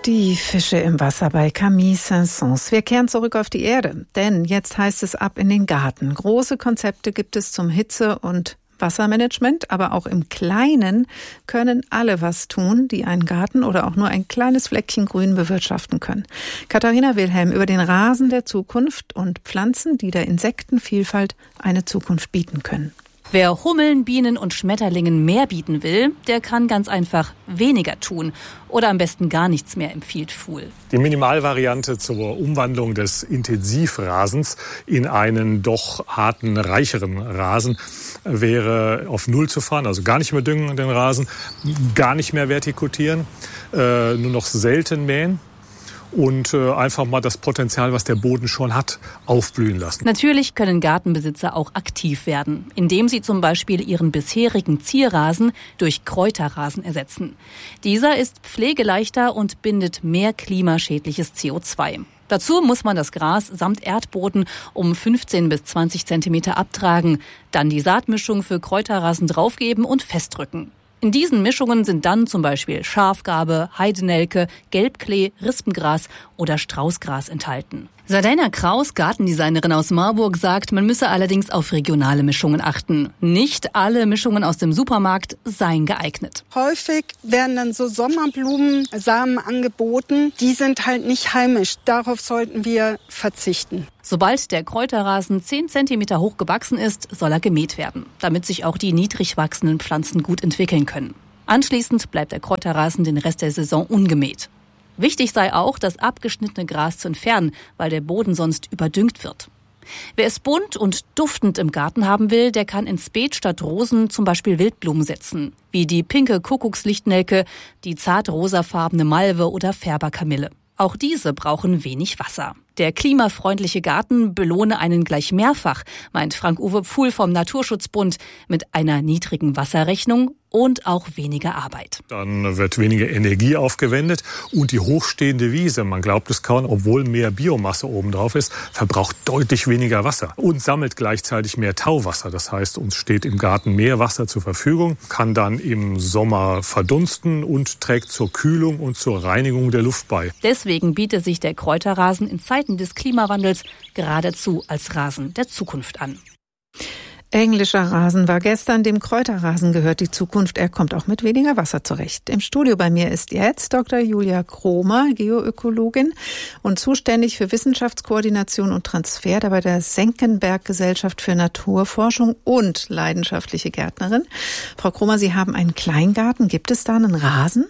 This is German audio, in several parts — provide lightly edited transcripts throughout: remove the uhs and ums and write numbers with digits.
Die Fische im Wasser bei Camille Saint-Saëns. Wir kehren zurück auf die Erde, denn jetzt heißt es ab in den Garten. Große Konzepte gibt es zum Hitze- und Wassermanagement, aber auch im Kleinen können alle was tun, die einen Garten oder auch nur ein kleines Fleckchen Grün bewirtschaften können. Katharina Wilhelm über den Rasen der Zukunft und Pflanzen, die der Insektenvielfalt eine Zukunft bieten können. Wer Hummeln, Bienen und Schmetterlingen mehr bieten will, der kann ganz einfach weniger tun. Oder am besten gar nichts mehr, empfiehlt Fuhl. Die Minimalvariante zur Umwandlung des Intensivrasens in einen doch artenreicheren Rasen wäre auf Null zu fahren. Also gar nicht mehr düngen den Rasen, gar nicht mehr vertikutieren, nur noch selten mähen. Und einfach mal das Potenzial, was der Boden schon hat, aufblühen lassen. Natürlich können Gartenbesitzer auch aktiv werden, indem sie zum Beispiel ihren bisherigen Zierrasen durch Kräuterrasen ersetzen. Dieser ist pflegeleichter und bindet mehr klimaschädliches CO2. Dazu muss man das Gras samt Erdboden um 15 bis 20 Zentimeter abtragen, dann die Saatmischung für Kräuterrasen draufgeben und festdrücken. In diesen Mischungen sind dann zum Beispiel Schafgarbe, Heidenelke, Gelbklee, Rispengras oder Straußgras enthalten. Sardina Kraus, Gartendesignerin aus Marburg, sagt, man müsse allerdings auf regionale Mischungen achten. Nicht alle Mischungen aus dem Supermarkt seien geeignet. Häufig werden dann so Sommerblumensamen angeboten. Die sind halt nicht heimisch. Darauf sollten wir verzichten. Sobald der Kräuterrasen 10 Zentimeter hoch gewachsen ist, soll er gemäht werden, damit sich auch die niedrig wachsenden Pflanzen gut entwickeln können. Anschließend bleibt der Kräuterrasen den Rest der Saison ungemäht. Wichtig sei auch, das abgeschnittene Gras zu entfernen, weil der Boden sonst überdüngt wird. Wer es bunt und duftend im Garten haben will, der kann ins Beet statt Rosen zum Beispiel Wildblumen setzen, wie die pinke Kuckuckslichtnelke, die zart rosafarbene Malve oder Färberkamille. Auch diese brauchen wenig Wasser. Der klimafreundliche Garten belohne einen gleich mehrfach, meint Frank-Uwe Pfuhl vom Naturschutzbund, mit einer niedrigen Wasserrechnung und auch weniger Arbeit. Dann wird weniger Energie aufgewendet und die hochstehende Wiese, man glaubt es kaum, obwohl mehr Biomasse obendrauf ist, verbraucht deutlich weniger Wasser und sammelt gleichzeitig mehr Tauwasser. Das heißt, uns steht im Garten mehr Wasser zur Verfügung, kann dann im Sommer verdunsten und trägt zur Kühlung und zur Reinigung der Luft bei. Deswegen bietet sich der Kräuterrasen in Zeiten des Klimawandels geradezu als Rasen der Zukunft an. Englischer Rasen war gestern, dem Kräuterrasen gehört die Zukunft. Er kommt auch mit weniger Wasser zurecht. Im Studio bei mir ist jetzt Dr. Julia Kromer, Geoökologin und zuständig für Wissenschaftskoordination und Transfer bei der Senckenberg-Gesellschaft für Naturforschung und leidenschaftliche Gärtnerin. Frau Kromer, Sie haben einen Kleingarten. Gibt es da einen Rasen?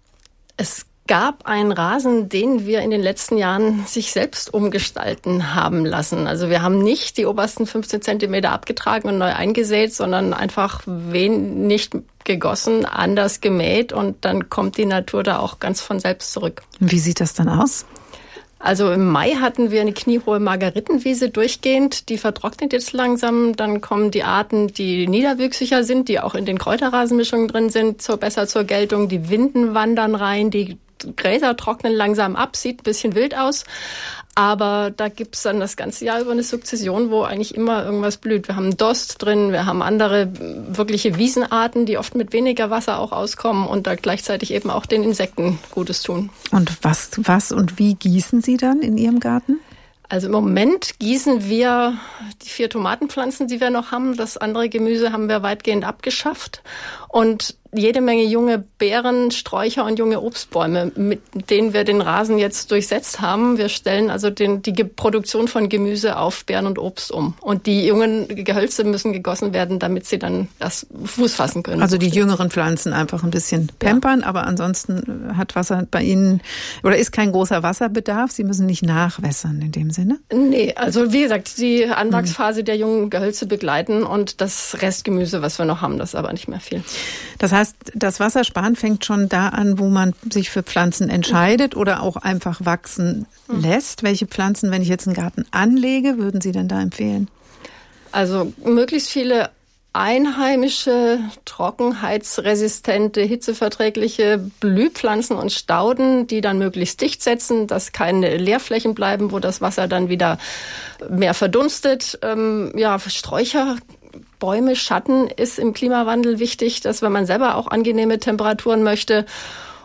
Es gab einen Rasen, den wir in den letzten Jahren sich selbst umgestalten haben lassen. Also wir haben nicht die obersten 15 Zentimeter abgetragen und neu eingesät, sondern einfach nicht gegossen, anders gemäht und dann kommt die Natur da auch ganz von selbst zurück. Wie sieht das dann aus? Also im Mai hatten wir eine kniehohe Margaritenwiese durchgehend, die vertrocknet jetzt langsam. Dann kommen die Arten, die niederwüchsiger sind, die auch in den Kräuterrasenmischungen drin sind, besser zur Geltung. Die Winden wandern rein, die Gräser trocknen langsam ab, sieht ein bisschen wild aus. Aber da gibt's dann das ganze Jahr über eine Sukzession, wo eigentlich immer irgendwas blüht. Wir haben Dost drin, wir haben andere wirkliche Wiesenarten, die oft mit weniger Wasser auch auskommen und da gleichzeitig eben auch den Insekten Gutes tun. Und was und wie gießen Sie dann in Ihrem Garten? Also im Moment gießen wir die 4 Tomatenpflanzen, die wir noch haben. Das andere Gemüse haben wir weitgehend abgeschafft. Und jede Menge junge Beeren, Sträucher und junge Obstbäume, mit denen wir den Rasen jetzt durchsetzt haben. Wir stellen also die Produktion von Gemüse auf Beeren und Obst um. Und die jungen Gehölze müssen gegossen werden, damit sie dann das Fuß fassen können. Also die jüngeren Pflanzen einfach ein bisschen pampern, aber ansonsten hat Wasser bei Ihnen oder ist kein großer Wasserbedarf. Sie müssen nicht nachwässern in dem Sinne? Nee, also wie gesagt, die Anwachsphase der jungen Gehölze begleiten und das Restgemüse, was wir noch haben, das ist aber nicht mehr viel. Das heißt, das Wassersparen fängt schon da an, wo man sich für Pflanzen entscheidet oder auch einfach wachsen lässt. Welche Pflanzen, wenn ich jetzt einen Garten anlege, würden Sie denn da empfehlen? Also möglichst viele einheimische, trockenheitsresistente, hitzeverträgliche Blühpflanzen und Stauden, die dann möglichst dicht setzen, dass keine Leerflächen bleiben, wo das Wasser dann wieder mehr verdunstet. Sträucher, Bäume, Schatten ist im Klimawandel wichtig, dass wenn man selber auch angenehme Temperaturen möchte.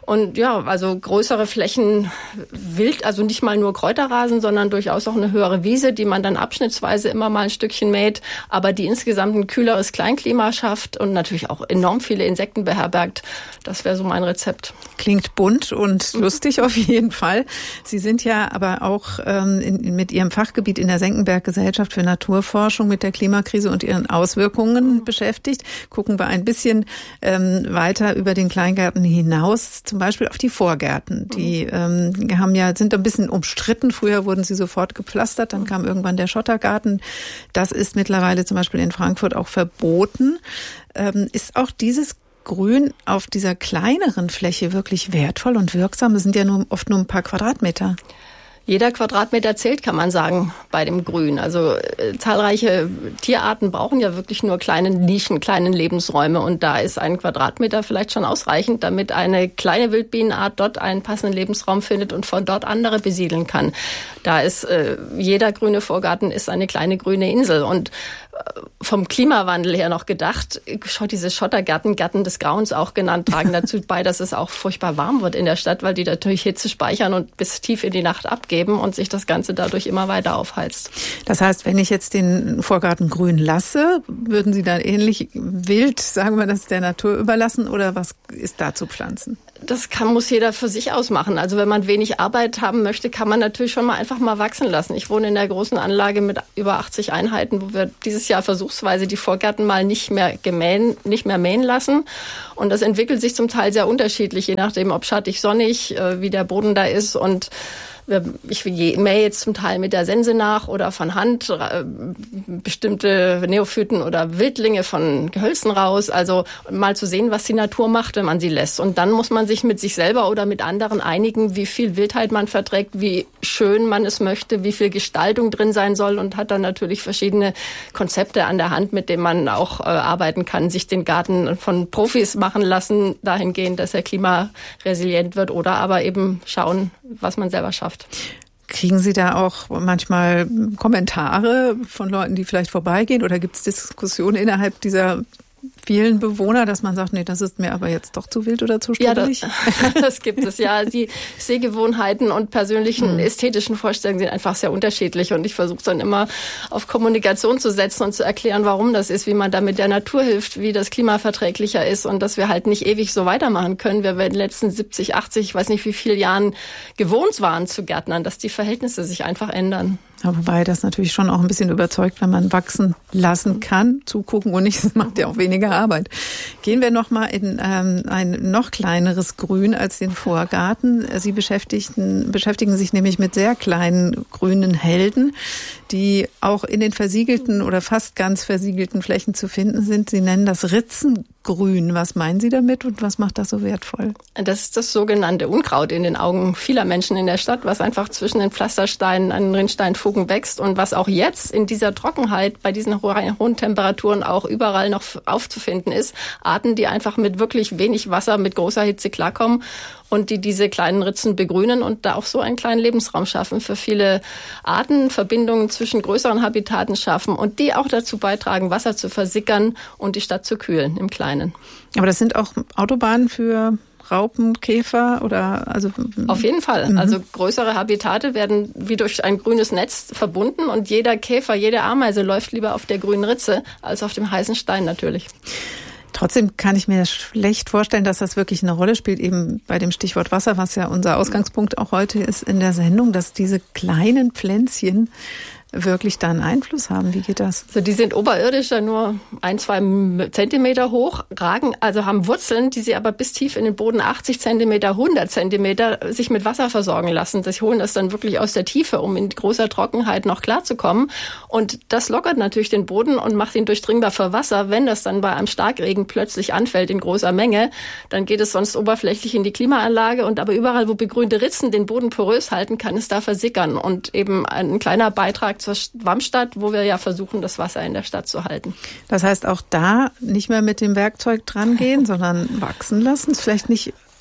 Und ja, also größere Flächen Wild, also nicht mal nur Kräuterrasen, sondern durchaus auch eine höhere Wiese, die man dann abschnittsweise immer mal ein Stückchen mäht, aber die insgesamt ein kühleres Kleinklima schafft und natürlich auch enorm viele Insekten beherbergt. Das wäre so mein Rezept. Klingt bunt und lustig auf jeden Fall. Sie sind ja aber auch mit Ihrem Fachgebiet in der Senckenberg-Gesellschaft für Naturforschung mit der Klimakrise und ihren Auswirkungen beschäftigt. Gucken wir ein bisschen weiter über den Kleingarten hinaus, zum Beispiel auf die Vorgärten. Die sind ein bisschen umstritten. Früher wurden sie sofort gepflastert, dann kam irgendwann der Schottergarten. Das ist mittlerweile zum Beispiel in Frankfurt auch verboten. Ist auch dieses Grün auf dieser kleineren Fläche wirklich wertvoll und wirksam? Es sind ja oft nur ein paar Quadratmeter. Jeder Quadratmeter zählt, kann man sagen, bei dem Grün. Also zahlreiche Tierarten brauchen ja wirklich nur kleine Nischen, kleine Lebensräume. Und da ist ein Quadratmeter vielleicht schon ausreichend, damit eine kleine Wildbienenart dort einen passenden Lebensraum findet und von dort andere besiedeln kann. Da ist jeder grüne Vorgarten ist eine kleine grüne Insel. Und vom Klimawandel her noch gedacht, diese Schottergärten, Gärten des Grauens auch genannt, tragen dazu bei, dass es auch furchtbar warm wird in der Stadt, weil die natürlich Hitze speichern und bis tief in die Nacht abgeben und sich das Ganze dadurch immer weiter aufheizt. Das heißt, wenn ich jetzt den Vorgarten grün lasse, würden Sie dann ähnlich wild, sagen wir das, der Natur überlassen oder was ist da zu pflanzen? Das muss jeder für sich ausmachen. Also wenn man wenig Arbeit haben möchte, kann man natürlich schon mal einfach mal wachsen lassen. Ich wohne in der großen Anlage mit über 80 Einheiten, wo wir dieses Jahr versuchsweise die Vorgärten mal nicht mehr mähen lassen. Und das entwickelt sich zum Teil sehr unterschiedlich, je nachdem, ob schattig, sonnig, wie der Boden da ist. Und ich mähe jetzt zum Teil mit der Sense nach oder von Hand bestimmte Neophyten oder Wildlinge von Gehölzen raus. Also mal zu sehen, was die Natur macht, wenn man sie lässt. Und dann muss man sich mit sich selber oder mit anderen einigen, wie viel Wildheit man verträgt, wie schön man es möchte, wie viel Gestaltung drin sein soll und hat dann natürlich verschiedene Konzepte an der Hand, mit denen man auch arbeiten kann, sich den Garten von Profis machen lassen, dahingehend, dass er klimaresilient wird oder aber eben schauen, was man selber schafft. Kriegen Sie da auch manchmal Kommentare von Leuten, die vielleicht vorbeigehen oder gibt es Diskussionen innerhalb dieser vielen Bewohner, dass man sagt, nee, das ist mir aber jetzt doch zu wild oder zu strubbelig? Ja, das gibt es ja. Die Sehgewohnheiten und persönlichen ästhetischen Vorstellungen sind einfach sehr unterschiedlich und ich versuche dann immer auf Kommunikation zu setzen und zu erklären, warum das ist, wie man damit der Natur hilft, wie das klimaverträglicher ist und dass wir halt nicht ewig so weitermachen können. Wir in den letzten 70, 80, ich weiß nicht wie viele Jahren gewohnt waren zu Gärtnern, dass die Verhältnisse sich einfach ändern. Ja, wobei das natürlich schon auch ein bisschen überzeugt, wenn man wachsen lassen kann, zugucken und nicht, das macht ja auch weniger Arbeit. Gehen wir noch mal in ein noch kleineres Grün als den Vorgarten. Sie beschäftigen sich nämlich mit sehr kleinen grünen Helden, die auch in den versiegelten oder fast ganz versiegelten Flächen zu finden sind. Sie nennen das Ritzengrün. Was meinen Sie damit und was macht das so wertvoll? Das ist das sogenannte Unkraut in den Augen vieler Menschen in der Stadt, was einfach zwischen den Pflastersteinen an den Rinnsteinfugen wächst und was auch jetzt in dieser Trockenheit bei diesen hohen Temperaturen auch überall noch aufzufinden ist. Arten, die einfach mit wirklich wenig Wasser, mit großer Hitze klarkommen und die diese kleinen Ritzen begrünen und da auch so einen kleinen Lebensraum schaffen für viele Arten, Verbindungen zwischen größeren Habitaten schaffen und die auch dazu beitragen, Wasser zu versickern und die Stadt zu kühlen im Kleinen. Aber das sind auch Autobahnen für Raupen, Käfer oder also? Auf jeden Fall. Also größere Habitate werden wie durch ein grünes Netz verbunden und jeder Käfer, jede Ameise läuft lieber auf der grünen Ritze als auf dem heißen Stein natürlich. Trotzdem kann ich mir schlecht vorstellen, dass das wirklich eine Rolle spielt, eben bei dem Stichwort Wasser, was ja unser Ausgangspunkt auch heute ist in der Sendung, dass diese kleinen Pflänzchen wirklich da einen Einfluss haben? Wie geht das? Also die sind oberirdisch ja nur 1-2 Zentimeter hoch, also haben Wurzeln, die sie aber bis tief in den Boden 80 Zentimeter, 100 Zentimeter sich mit Wasser versorgen lassen. Sie holen das dann wirklich aus der Tiefe, um in großer Trockenheit noch klarzukommen. Und das lockert natürlich den Boden und macht ihn durchdringbar für Wasser. Wenn das dann bei einem Starkregen plötzlich anfällt in großer Menge, dann geht es sonst oberflächlich in die Klimaanlage. Und aber überall, wo begrünte Ritzen den Boden porös halten, kann es da versickern. Und eben ein kleiner Beitrag zur Schwammstadt, wo wir ja versuchen, das Wasser in der Stadt zu halten. Das heißt, auch da nicht mehr mit dem Werkzeug dran gehen, sondern wachsen lassen. Ist vielleicht nicht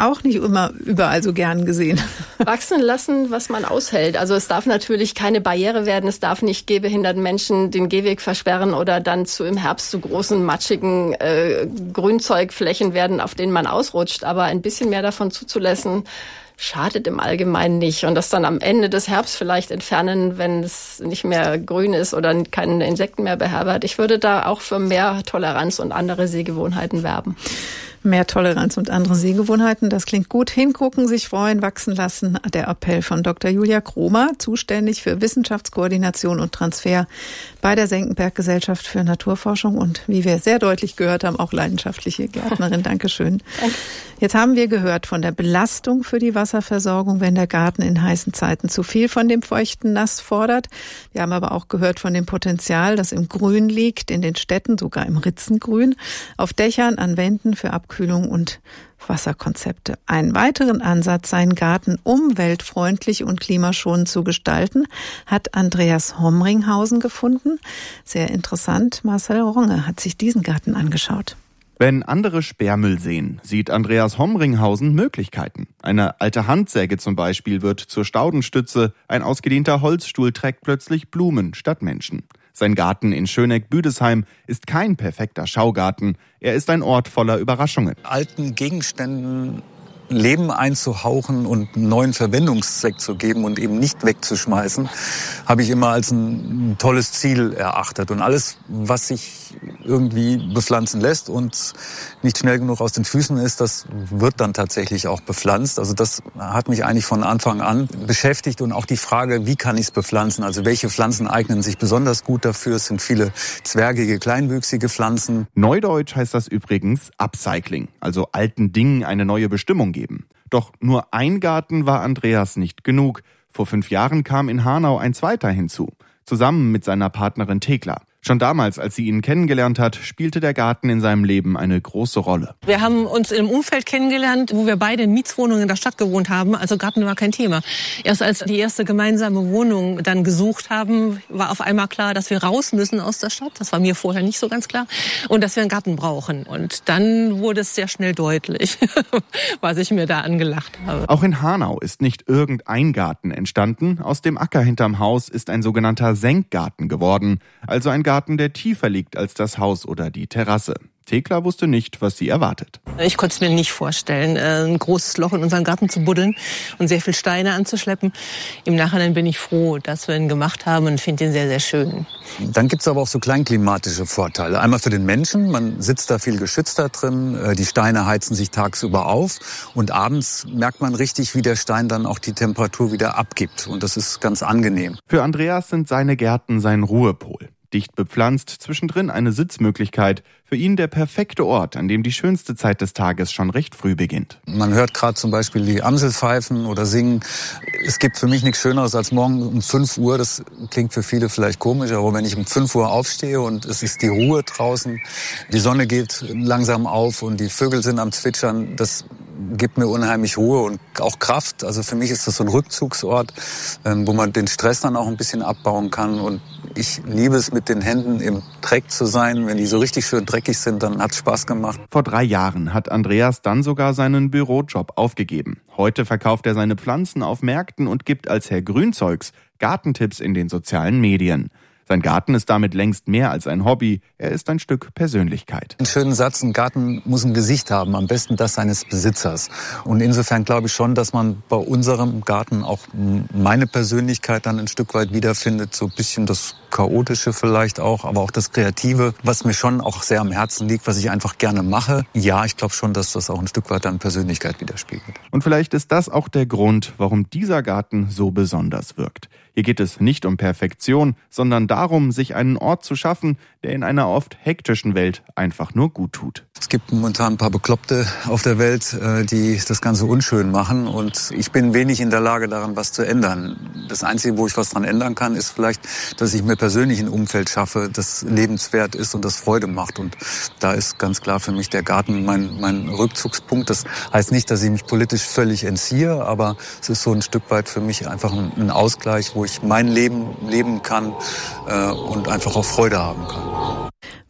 auch nicht immer überall so gern gesehen. Wachsen lassen, was man aushält. Also es darf natürlich keine Barriere werden. Es darf nicht gehbehinderten Menschen den Gehweg versperren oder dann im Herbst zu großen, matschigen Grünzeugflächen werden, auf denen man ausrutscht. Aber ein bisschen mehr davon zuzulassen, schadet im Allgemeinen nicht. Und das dann am Ende des Herbst vielleicht entfernen, wenn es nicht mehr grün ist oder keine Insekten mehr beherbergt. Ich würde da auch für mehr Toleranz und andere Sehgewohnheiten werben. Mehr Toleranz und andere Sehgewohnheiten, das klingt gut. Hingucken, sich freuen, wachsen lassen. Der Appell von Dr. Julia Kromer, zuständig für Wissenschaftskoordination und Transfer bei der Senckenberg-Gesellschaft für Naturforschung und, wie wir sehr deutlich gehört haben, auch leidenschaftliche Gärtnerin. Dankeschön. Danke. Jetzt haben wir gehört von der Belastung für die Wasserversorgung, wenn der Garten in heißen Zeiten zu viel von dem feuchten Nass fordert. Wir haben aber auch gehört von dem Potenzial, das im Grün liegt, in den Städten, sogar im Ritzengrün, auf Dächern, an Wänden für Abkühlung und Wasserkonzepte. Einen weiteren Ansatz, seinen Garten umweltfreundlich und klimaschonend zu gestalten, hat Andreas Homringhausen gefunden. Sehr interessant. Marcel Ronge hat sich diesen Garten angeschaut. Wenn andere Sperrmüll sehen, sieht Andreas Homringhausen Möglichkeiten. Eine alte Handsäge zum Beispiel wird zur Staudenstütze, ein ausgedehnter Holzstuhl trägt plötzlich Blumen statt Menschen. Sein Garten in Schöneck-Büdesheim ist kein perfekter Schaugarten, er ist ein Ort voller Überraschungen. Alten Gegenständen Leben einzuhauchen und einen neuen Verwendungszweck zu geben und eben nicht wegzuschmeißen, habe ich immer als ein tolles Ziel erachtet. Und alles, was sich irgendwie bepflanzen lässt und nicht schnell genug aus den Füßen ist, das wird dann tatsächlich auch bepflanzt. Also das hat mich eigentlich von Anfang an beschäftigt und auch die Frage, wie kann ich es bepflanzen? Also welche Pflanzen eignen sich besonders gut dafür? Es sind viele zwergige, kleinwüchsige Pflanzen. Neudeutsch heißt das übrigens Upcycling, also alten Dingen eine neue Bestimmung geben. Doch nur ein Garten war Andreas nicht genug. Vor 5 Jahren kam in Hanau ein zweiter hinzu, zusammen mit seiner Partnerin Thekla. Schon damals, als sie ihn kennengelernt hat, spielte der Garten in seinem Leben eine große Rolle. Wir haben uns im Umfeld kennengelernt, wo wir beide in Mietswohnungen in der Stadt gewohnt haben. Also Garten war kein Thema. Erst als die erste gemeinsame Wohnung dann gesucht haben, war auf einmal klar, dass wir raus müssen aus der Stadt. Das war mir vorher nicht so ganz klar. Und dass wir einen Garten brauchen. Und dann wurde es sehr schnell deutlich, was ich mir da angelacht habe. Auch in Hanau ist nicht irgendein Garten entstanden. Aus dem Acker hinterm Haus ist ein sogenannter Senkgarten geworden. Also ein Garten, der tiefer liegt als das Haus oder die Terrasse. Thekla wusste nicht, was sie erwartet. Ich konnte es mir nicht vorstellen, ein großes Loch in unseren Garten zu buddeln und sehr viel Steine anzuschleppen. Im Nachhinein bin ich froh, dass wir ihn gemacht haben und finde ihn sehr, sehr schön. Dann gibt es aber auch so kleinklimatische Vorteile. Einmal für den Menschen, man sitzt da viel geschützter drin, die Steine heizen sich tagsüber auf und abends merkt man richtig, wie der Stein dann auch die Temperatur wieder abgibt. Und das ist ganz angenehm. Für Andreas sind seine Gärten sein Ruhepol. Dicht bepflanzt, zwischendrin eine Sitzmöglichkeit. Für ihn der perfekte Ort, an dem die schönste Zeit des Tages schon recht früh beginnt. Man hört gerade zum Beispiel die Amsel pfeifen oder singen. Es gibt für mich nichts Schöneres als morgen um 5 Uhr. Das klingt für viele vielleicht komisch, aber wenn ich um 5 Uhr aufstehe und es ist die Ruhe draußen, die Sonne geht langsam auf und die Vögel sind am Zwitschern, das gibt mir unheimlich Ruhe und auch Kraft. Also für mich ist das so ein Rückzugsort, wo man den Stress dann auch ein bisschen abbauen kann. Und ich liebe es, mit den Händen im Dreck zu sein. Wenn die so richtig schön dreckig sind, dann hat es Spaß gemacht. Vor 3 Jahren hat Andreas dann sogar seinen Bürojob aufgegeben. Heute verkauft er seine Pflanzen auf Märkten und gibt als Herr Grünzeugs Gartentipps in den sozialen Medien. Sein Garten ist damit längst mehr als ein Hobby, er ist ein Stück Persönlichkeit. Einen schönen Satz, ein Garten muss ein Gesicht haben, am besten das seines Besitzers. Und insofern glaube ich schon, dass man bei unserem Garten auch meine Persönlichkeit dann ein Stück weit wiederfindet. So ein bisschen das Chaotische vielleicht auch, aber auch das Kreative, was mir schon auch sehr am Herzen liegt, was ich einfach gerne mache. Ja, ich glaube schon, dass das auch ein Stück weit dann Persönlichkeit widerspiegelt. Und vielleicht ist das auch der Grund, warum dieser Garten so besonders wirkt. Hier geht es nicht um Perfektion, sondern darum, sich einen Ort zu schaffen, der in einer oft hektischen Welt einfach nur gut tut. Es gibt momentan ein paar Bekloppte auf der Welt, die das Ganze unschön machen und ich bin wenig in der Lage, daran was zu ändern. Das Einzige, wo ich was dran ändern kann, ist vielleicht, dass ich mir persönlich ein Umfeld schaffe, das lebenswert ist und das Freude macht. Und da ist ganz klar für mich der Garten mein Rückzugspunkt. Das heißt nicht, dass ich mich politisch völlig entziehe, aber es ist so ein Stück weit für mich einfach ein Ausgleich, wo ich mein Leben leben kann und einfach auch Freude haben kann.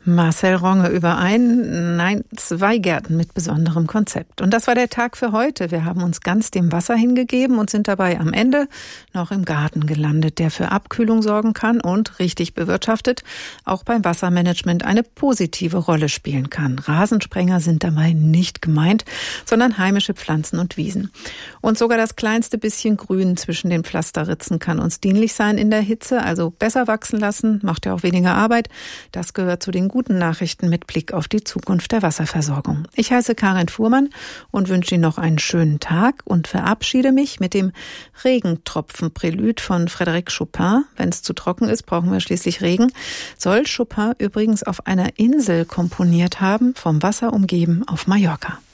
Marcel Ronge über zwei Gärten mit besonderem Konzept. Und das war der Tag für heute. Wir haben uns ganz dem Wasser hingegeben und sind dabei am Ende noch im Garten gelandet, der für Abkühlung sorgen kann und, richtig bewirtschaftet, auch beim Wassermanagement eine positive Rolle spielen kann. Rasensprenger sind dabei nicht gemeint, sondern heimische Pflanzen und Wiesen. Und sogar das kleinste bisschen Grün zwischen den Pflasterritzen kann uns dienlich sein in der Hitze, also besser wachsen lassen, macht ja auch weniger Arbeit. Das gehört zu den guten Nachrichten mit Blick auf die Zukunft der Wasserversorgung. Ich heiße Karin Fuhrmann und wünsche Ihnen noch einen schönen Tag und verabschiede mich mit dem Regentropfen-Prälude von Frédéric Chopin. Wenn es zu trocken ist, brauchen wir schließlich Regen. Soll Chopin übrigens auf einer Insel komponiert haben, vom Wasser umgeben auf Mallorca.